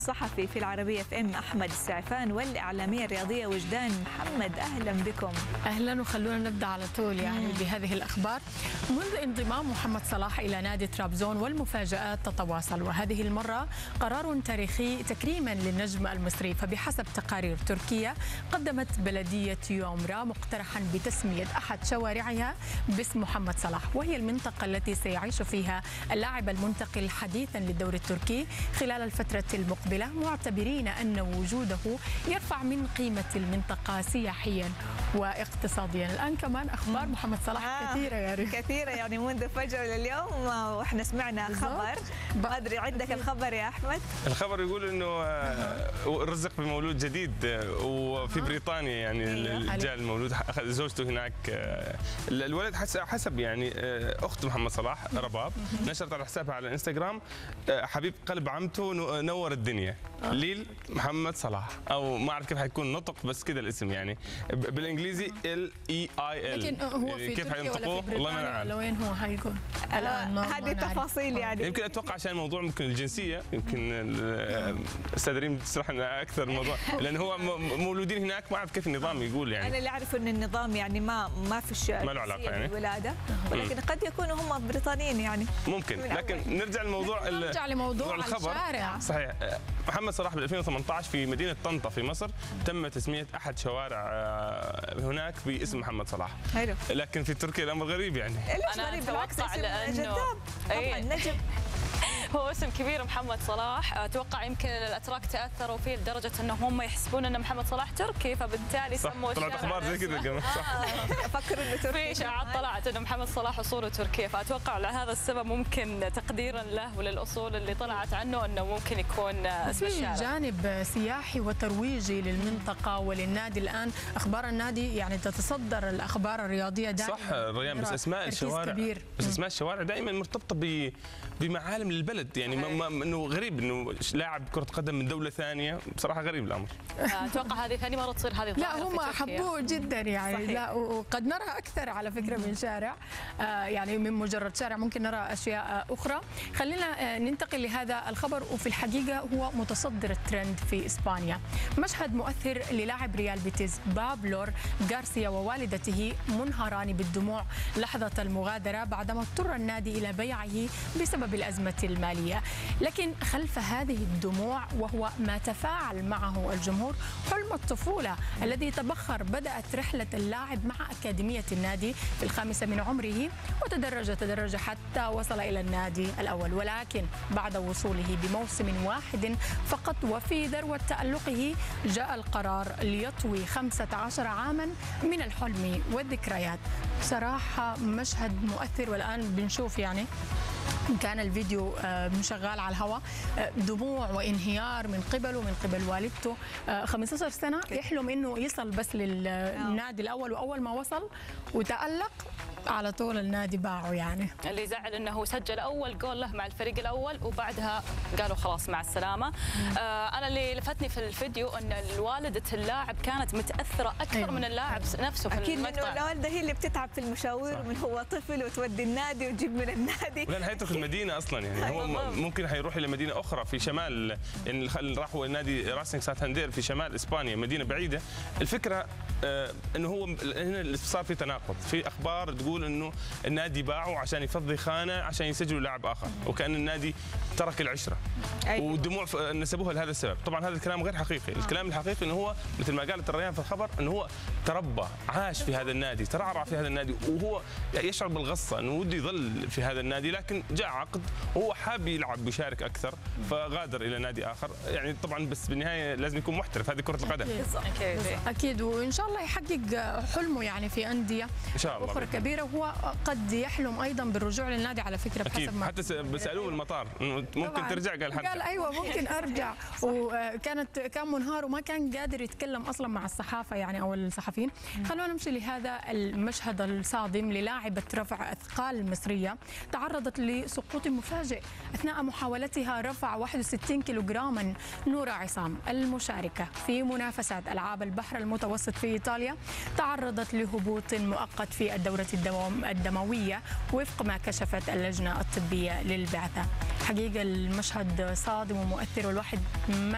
صحفي في العربية FM أحمد السعفان والإعلامية الرياضية وجدان محمد. أهلا بكم. أهلا، وخلونا نبدأ على طول بهذه الأخبار. منذ انضمام محمد صلاح إلى نادي طرابزون والمفاجآت تتواصل، وهذه المرة قرار تاريخي تكريما للنجم المصري. فبحسب تقارير تركية قدمت بلدية يومرا مقترحا بتسمية أحد شوارعها باسم محمد صلاح، وهي المنطقة التي سيعيش فيها اللاعب المنتقل حديثا للدوري التركي خلال الفترة المقبلة، معتبرين أن وجوده يرفع من قيمة المنطقة سياحيا واقتصاديا. الآن كمان أخبار محمد صلاح كثيرة يعني منذ فجر لليوم وإحنا سمعنا خبر. ما أدري عندك الخبر يا أحمد؟ الخبر يقول إنه رزق بمولود جديد وفي بريطانيا، يعني جاء المولود زوجته هناك. الولد حسب يعني أخت محمد صلاح رباب نشرت على حسابها على الانستغرام: حبيب قلب عمته نور الدنيا ليل محمد صلاح، او ما اعرف كيف حيكون نطق، بس كذا الاسم يعني بالانجليزي LEIL. لكن هو في كيف حينطقوه؟ والله ما نعرف وين هو حيكون الان. هذه تفاصيل يعني يمكن اتوقع عشان الموضوع ممكن الجنسيه، يمكن الاستاذ ريم تشرح لنا اكثر الموضوع، لان هو مولودين هناك. ما اعرف كيف النظام يقول يعني. انا اللي اعرف ان النظام يعني ما فيش ما له علاقه يعني الولاده، ولكن قد يكونوا هم بريطانيين يعني ممكن. لكن نرجع لموضوع الخبر. الشارع. صحيح، محمد صلاح بال 2018 في مدينة طنطا في مصر تم تسمية أحد شوارع هناك باسم محمد صلاح. حلو. لكن في تركيا الأمر غريب يعني. أنا أتوقع لأنه طبعا نجم هو اسم كبير محمد صلاح. اتوقع يمكن الاتراك تاثروا فيه لدرجه انهم هم يحسبون ان محمد صلاح تركي، فبالتالي سموه طلعت اخبار زي كذا كمان. صح، افكر انه تركي. في اشاعات طلعت انه محمد صلاح اصوله تركيه، فاتوقع لهذا السبب ممكن تقديرا له وللاصول اللي طلعت عنه انه ممكن يكون اسم الشارع. جانب سياحي وترويجي للمنطقه وللنادي. الان اخبار النادي يعني تتصدر الاخبار الرياضيه دائما. صح ريان، بس اسماء الشوارع كبير. بس اسماء الشوارع دائما مرتبطه بمعالم للبلد يعني. انه غريب انه لاعب كرة قدم من دولة ثانية، بصراحة غريب الأمر. أتوقع هذه ثاني مرة تصير هذه الظاهرة. لا هم حبوه جدا يعني. صحيح. لا وقد نرى أكثر على فكرة من شارع، يعني من مجرد شارع ممكن نرى أشياء أخرى. خلينا ننتقل لهذا الخبر، وفي الحقيقة هو متصدر الترند في إسبانيا. مشهد مؤثر للاعب ريال بيتيز بابلو غارسيا ووالدته منهاران بالدموع لحظة المغادرة بعدما اضطر النادي إلى بيعه بسبب الأزمة المالية. لكن خلف هذه الدموع وهو ما تفاعل معه الجمهور حلم الطفولة الذي تبخر. بدأت رحلة اللاعب مع أكاديمية النادي في الخامسة من عمره، وتدرج حتى وصل إلى النادي الأول. ولكن بعد وصوله بموسم واحد فقط وفي ذروة تألقه جاء القرار ليطوي 15 عاما من الحلم والذكريات. بصراحة مشهد مؤثر، والآن بنشوف يعني كان الفيديو مشغال على الهواء، دموع وانهيار من قبله ومن قبل والدته. 15 سنة يحلم انه يصل بس للنادي الاول، واول ما وصل وتألق على طول النادي باعه يعني. اللي زعل انه سجل اول جول له مع الفريق الاول وبعدها قالوا خلاص مع السلامه. انا اللي لفتني في الفيديو ان والده اللاعب كانت متاثره اكثر من اللاعب نفسه في اكيد، لانه الوالده هي اللي بتتعب في المشاوير من هو طفل وتودي النادي وتجيب من النادي. ولن حيترك المدينه اصلا يعني. هو ممكن حيروح الى مدينه اخرى في شمال، يعني راحوا نادي راسينج سانتاندير في شمال اسبانيا، مدينه بعيده. الفكره انه هو هنا صار في تناقض، في اخبار تقول انه النادي باعه عشان يفضي خانه عشان يسجلوا لاعب اخر، وكان النادي ترك العشره. والدموع نسبوها لهذا السبب. طبعا هذا الكلام غير حقيقي. الكلام الحقيقي انه هو مثل ما قالت الريان في الخبر، انه هو تربى عاش في هذا النادي، ترعرع في هذا النادي، وهو يشعر بالغصه انه وده يظل في هذا النادي، لكن جاء عقد وهو حاب يلعب ويشارك اكثر فغادر الى نادي اخر. يعني طبعا بس بالنهايه لازم يكون محترف، هذه كرة القدم. اكيد وان شاء الله يحقق حلمه يعني في انديه ان شاء الله اخرى كبيره. وهو قد يحلم ايضا بالرجوع للنادي على فكره. بحسب ما حتى بسالوه المطار ممكن ترجع، قال ايوه ممكن ارجع. كان منهار وما كان قادر يتكلم اصلا مع الصحافه يعني او الصحفيين. خلونا نمشي لهذا المشهد الصادم للاعبه رفع اثقال مصريه تعرضت لسقوط مفاجئ اثناء محاولتها رفع 61 كيلوغراما. نورة عصام المشاركه في منافسات العاب البحر المتوسط في ايطاليا تعرضت لهبوط مؤقت في الدوره الدمويه وفق ما كشفت اللجنه الطبيه للبعثه. حقيقه المشهد صادم ومؤثر، والواحد ما